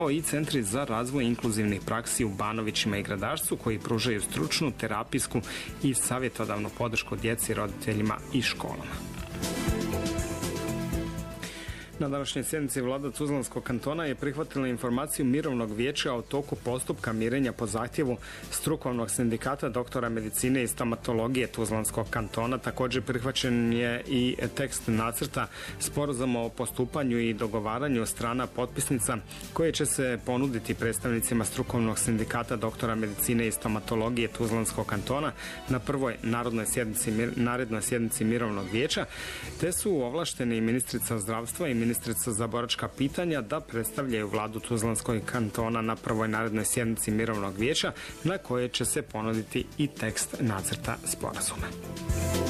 i centri za razvoj inkluzivnih praksi u Banovićima i Gradašcu koji pružaju stručnu, terapijsku i savjetodavnu podršku djeci, roditeljima i školama. Na današnjoj sjednici vlada Tuzlanskog kantona je prihvatila informaciju Mirovnog vijeća o toku postupka mirenja po zahtjevu strukovnog sindikata doktora medicine i stomatologije Tuzlanskog kantona. Također prihvaćen je i tekst nacrta sporazuma o postupanju i dogovaranju strana potpisnica koje će se ponuditi predstavnicima strukovnog sindikata doktora medicine i stomatologije Tuzlanskog kantona na prvoj narednoj sjednici Mirovnog vijeća, te su ovlašteni ministrica zdravstva i ministrica za boračka pitanja da predstavljaju vladu Tuzlanskog kantona na prvoj narednoj sjednici Mirovnog vijeća na koje će se ponuditi i tekst nacrta sporazuma.